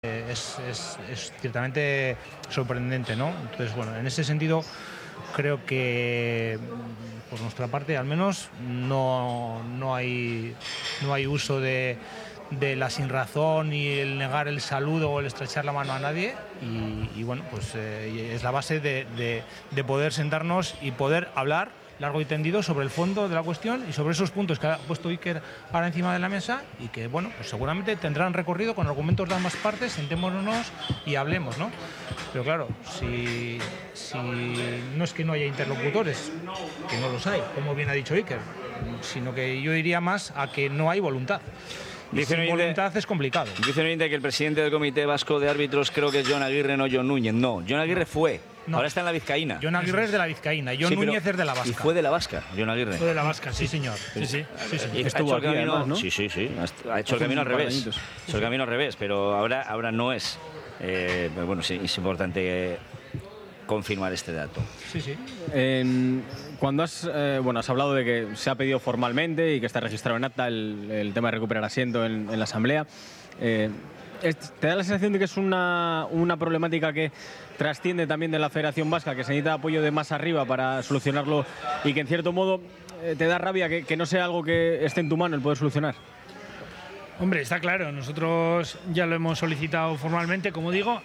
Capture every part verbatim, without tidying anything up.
Es, es, es ciertamente sorprendente, ¿no? Entonces, bueno, en ese sentido creo que por nuestra parte al menos no, no, hay, no hay uso de, de la sinrazón y el negar el saludo o el estrechar la mano a nadie y, y bueno, pues eh, es la base de, de, de poder sentarnos y poder hablar largo y tendido sobre el fondo de la cuestión y sobre esos puntos que ha puesto Iker ahora encima de la mesa y que, bueno, pues seguramente tendrán recorrido con argumentos de ambas partes, sentémonos y hablemos, ¿no? Pero claro, si, si no es que no haya interlocutores, que no los hay, como bien ha dicho Iker, sino que yo iría más a que no hay voluntad. Dice Sin oyente, voluntad es complicado. Dice un oyente que el presidente del Comité Vasco de Árbitros creo que es Jon Aguirre, no Jon Núñez. No, Jon Aguirre fue. No. Ahora está en la Vizcaína. Jon Aguirre es de la Vizcaína, Jon Sí, Núñez es de la Y Vasca. fue de la Vasca, Jon Aguirre. Fue de la Vasca, sí, señor. Sí, sí, sí, sí. Y ha Estuvo hecho aquí el camino, además, ¿no? Sí, sí, sí. Ha hecho el Hace camino al un par de revés. añitos. Ha hecho el camino al revés, pero ahora, ahora no es. Eh, pero bueno, sí, es importante confirmar este dato. Sí, sí. En, cuando has, eh, bueno, has hablado de que se ha pedido formalmente y que está registrado en acta el, el tema de recuperar asiento en, en la Asamblea, eh, ¿te da la sensación de que es una, una problemática que trasciende también de la Federación Vasca, que se necesita apoyo de más arriba para solucionarlo y que en cierto modo eh, te da rabia que, que no sea algo que esté en tu mano el poder solucionar? Hombre, está claro, nosotros ya lo hemos solicitado formalmente, como digo,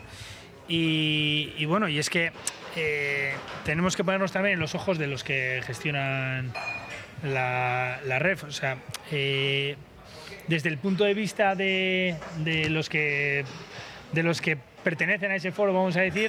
y, y bueno, y es que eh, tenemos que ponernos también en los ojos de los que gestionan la, la R E F, o sea, eh, desde el punto de vista de, de, los que, de los que pertenecen a ese foro, vamos a decir,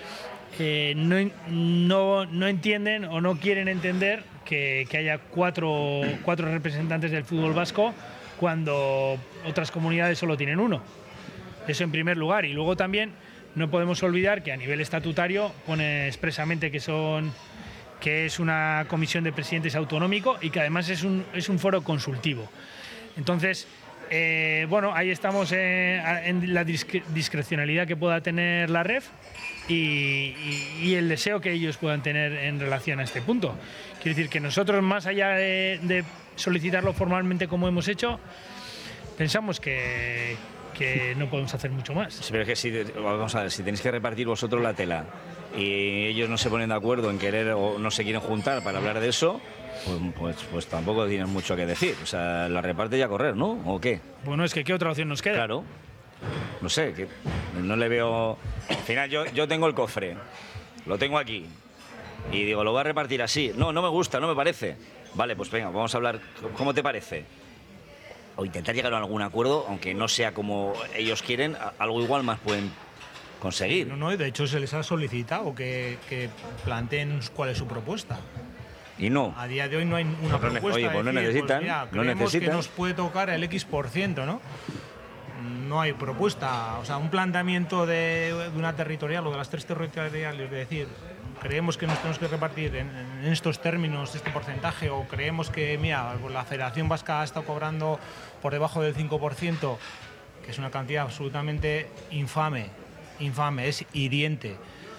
eh, no, no, no entienden o no quieren entender que, que haya cuatro, cuatro representantes del fútbol vasco cuando otras comunidades solo tienen uno. Eso en primer lugar. Y luego también no podemos olvidar que a nivel estatutario pone expresamente que son que es una comisión de presidentes autonómico y que además es un, es un foro consultivo. Entonces, eh, bueno, ahí estamos en, en la discre discrecionalidad que pueda tener la R E F y, y, y el deseo que ellos puedan tener en relación a este punto. Quiero decir que nosotros, más allá de, de solicitarlo formalmente como hemos hecho, pensamos que, que no podemos hacer mucho más. Sí, pero es que si, vamos a ver, si tenéis que repartir vosotros la tela y ellos no se ponen de acuerdo en querer o no se quieren juntar para hablar de eso, Pues, pues, pues tampoco tienes mucho que decir. O sea, la reparte y a correr, ¿no? ¿O qué? Bueno, es que ¿qué otra opción nos queda? Claro. No sé, que no le veo... Al final yo, yo tengo el cofre, lo tengo aquí, y digo, lo voy a repartir así. No, no me gusta, no me parece. Vale, pues venga, vamos a hablar. ¿Cómo te parece? O intentar llegar a algún acuerdo, aunque no sea como ellos quieren, algo igual más pueden conseguir. No, no, de hecho se les ha solicitado que, que planteen cuál es su propuesta. Y no. A día de hoy no hay una No, propuesta. oye, pues no decir, necesitan, pues mira, no creemos necesitan. que nos puede tocar el X por ciento, ¿no? No hay propuesta. O sea, un planteamiento de, de una territorial o de las tres territoriales, de decir, creemos que nos tenemos que repartir en, en estos términos este porcentaje, o creemos que, mira, la Federación Vasca ha estado cobrando por debajo del cinco por ciento, que es una cantidad absolutamente infame, infame, es hiriente.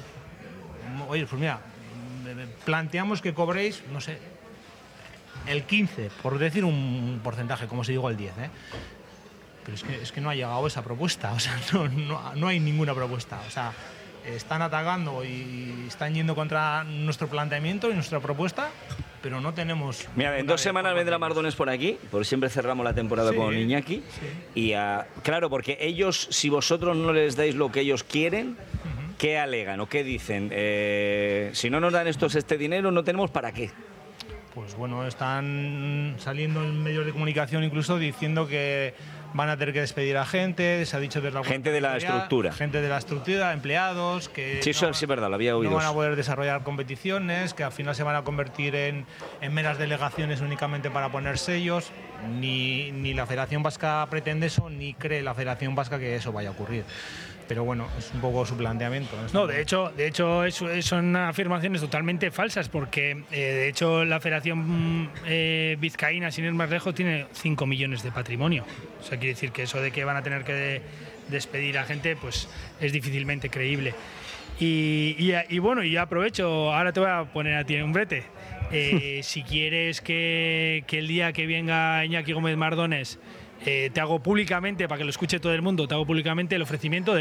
Oye, pues mira, planteamos que cobréis, no sé, el quince, por decir un porcentaje, como si digo el diez, ¿eh? Pero es que, es que no ha llegado esa propuesta, o sea, no, no, no hay ninguna propuesta, o sea, están atacando y están yendo contra nuestro planteamiento y nuestra propuesta, pero no tenemos... Mira, en dos semanas vendrá Mardones por aquí, porque siempre cerramos la temporada Sí, con Iñaki. sí. Y uh, claro, porque ellos, si vosotros no les dais lo que ellos quieren, Uh-huh. ¿qué alegan o qué dicen? Eh, si no nos dan estos este dinero, no tenemos para qué. Pues bueno, están saliendo en medios de comunicación incluso diciendo que van a tener que despedir a gente, se ha dicho desde la Gente de la estructura. gente de la estructura, empleados, que Sí, eso no, sí es verdad, lo había oído. no van a poder desarrollar competiciones, que al final se van a convertir en, en meras delegaciones únicamente para poner sellos. Ni, ni la Federación Vasca pretende eso, ni cree la Federación Vasca que eso vaya a ocurrir. Pero bueno, es un poco su planteamiento. No, de hecho, de hecho eso, son afirmaciones totalmente falsas, porque eh, de hecho la Federación eh, Vizcaína, sin ir más lejos, tiene cinco millones de patrimonio. O sea, quiere decir que eso de que van a tener que de, despedir a gente, pues es difícilmente creíble. Y, y, y bueno, y aprovecho, ahora te voy a poner a ti en un brete. Eh, si quieres que, que el día que venga Iñaki Gómez Mardones eh, te hago públicamente, para que lo escuche todo el mundo, te hago públicamente el ofrecimiento de